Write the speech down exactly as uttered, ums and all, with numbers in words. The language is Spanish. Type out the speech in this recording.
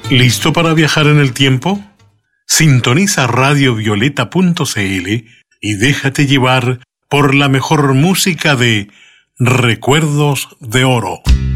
¿Listo para viajar en el tiempo? Sintoniza radio violeta punto c l y déjate llevar por la mejor música de Recuerdos de Oro.